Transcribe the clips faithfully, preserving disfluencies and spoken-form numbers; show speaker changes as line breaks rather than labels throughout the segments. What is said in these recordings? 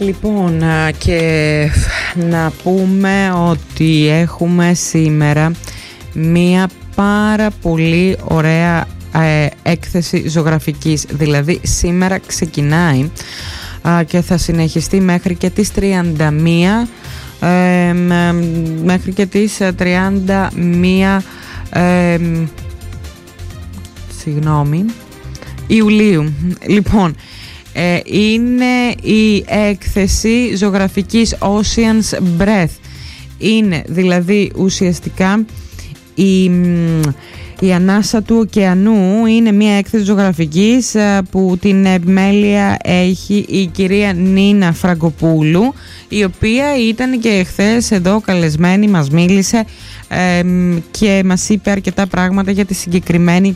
Λοιπόν, και να πούμε ότι έχουμε σήμερα μία πάρα πολύ ωραία ε, έκθεση ζωγραφικής. Δηλαδή σήμερα ξεκινάει α, και θα συνεχιστεί μέχρι και τις τριάντα μία ε, μέχρι και τις τριάντα μία ε, συγγνώμη Ιουλίου. Λοιπόν, ε, είναι η έκθεση ζωγραφικής Ocean's Breath. Είναι δηλαδή ουσιαστικά η, η ανάσα του ωκεανού. Είναι μια έκθεση ζωγραφικής που την επιμέλεια έχει η κυρία Νίνα Φραγκοπούλου, η οποία ήταν και χθες εδώ καλεσμένη, μας μίλησε ε, και μας είπε αρκετά πράγματα για τη συγκεκριμένη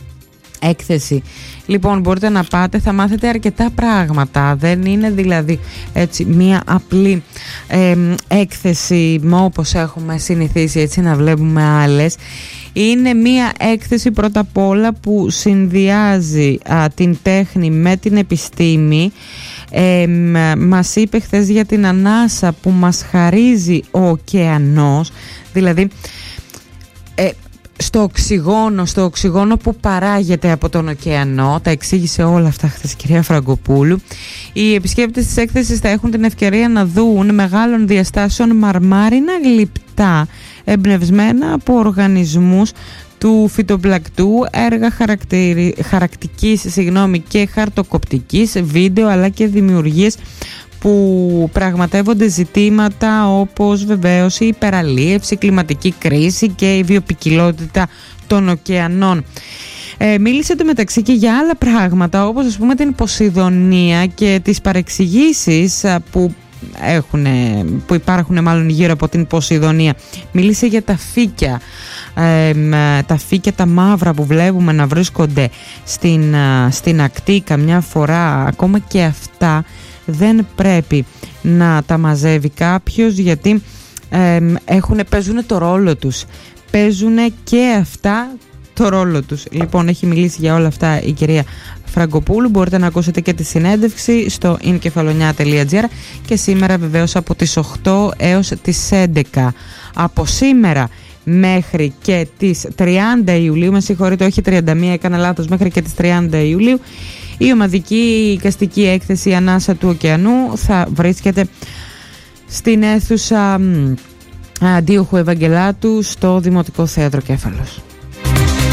έκθεση. Λοιπόν, μπορείτε να πάτε, θα μάθετε αρκετά πράγματα. Δεν είναι δηλαδή έτσι μία απλή ε, έκθεση όπως έχουμε συνηθίσει έτσι να βλέπουμε άλλες. Είναι μία έκθεση πρώτα απ' όλα που συνδυάζει α, την τέχνη με την επιστήμη. Ε, μας είπε χθες για την ανάσα που μας χαρίζει ο ωκεανός, δηλαδή ε, στο οξυγόνο, στο οξυγόνο που παράγεται από τον ωκεανό. Τα εξήγησε όλα αυτά χθες η κυρία Φραγκοπούλου. Οι επισκέπτες της έκθεσης θα έχουν την ευκαιρία να δουν μεγάλων διαστάσεων μαρμάρινα γλυπτά εμπνευσμένα από οργανισμούς του φυτοπλακτού, έργα χαρακτηρι... χαρακτικής συγγνώμη, και χαρτοκοπτικής, βίντεο αλλά και δημιουργίες που πραγματεύονται ζητήματα όπως βεβαίως η υπεραλίευση, η κλιματική κρίση και η βιοποικιλότητα των ωκεανών. Ε, μίλησε το μεταξύ και για άλλα πράγματα, όπως ας πούμε την Ποσειδονία και τις παρεξηγήσεις που, έχουν, που υπάρχουν μάλλον γύρω από την Ποσειδονία. Μίλησε για τα φύκια, ε, τα φύκια τα μαύρα που βλέπουμε να βρίσκονται στην, στην ακτή καμιά φορά. Ακόμα και αυτά δεν πρέπει να τα μαζεύει κάποιος, γιατί ε, έχουν, παίζουν το ρόλο τους. Παίζουν και αυτά το ρόλο τους. Λοιπόν, έχει μιλήσει για όλα αυτά η κυρία Φραγκοπούλου. Μπορείτε να ακούσετε και τη συνέντευξη στο inkefalonia τελεία gr και σήμερα βεβαίως από τις οκτώ έως τις έντεκα. Από σήμερα μέχρι και τις τριάντα Ιουλίου, με συγχωρείτε, όχι τριάντα μία, έκανα λάθος, μέχρι και τις τριάντα Ιουλίου, η ομαδική εικαστική έκθεση Ανάσα του ωκεανού θα βρίσκεται στην αίθουσα Αντίοχου Ευαγγελάτου στο Δημοτικό Θέατρο Κέφαλος.